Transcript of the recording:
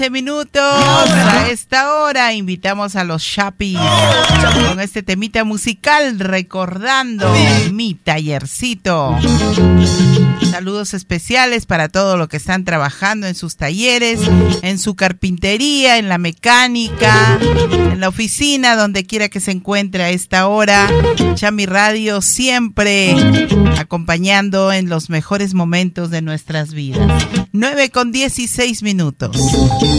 Minutos a esta hora invitamos a los Chapis con este temita musical recordando mi tallercito. Saludos especiales para todos los que están trabajando en sus talleres, en su carpintería, en la mecánica, en la oficina, donde quiera que se encuentre a esta hora. Chami Radio siempre acompañando en los mejores momentos de nuestras vidas. 9:16.